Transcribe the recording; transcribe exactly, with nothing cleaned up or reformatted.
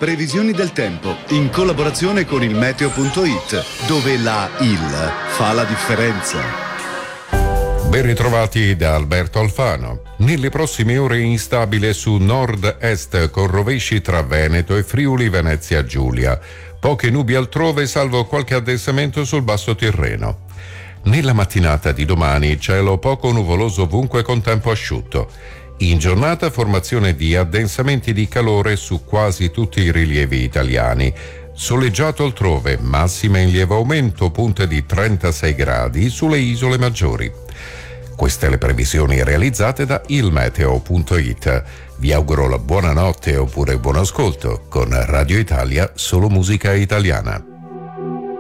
Previsioni del tempo in collaborazione con il meteo punto it, dove la I L fa la differenza. Ben ritrovati da Alberto Alfano. Nelle prossime ore instabile su nord-est con rovesci tra Veneto e Friuli Venezia Giulia. Poche nubi altrove salvo qualche addensamento sul basso Tirreno. Nella mattinata di domani cielo poco nuvoloso ovunque con tempo asciutto. In giornata formazione di addensamenti di calore su quasi tutti i rilievi italiani. Soleggiato altrove, massime in lieve aumento, punte di trentasei gradi sulle isole maggiori. Queste le previsioni realizzate da il meteo punto it. Vi auguro la buonanotte oppure buon ascolto con Radio Italia, solo musica italiana.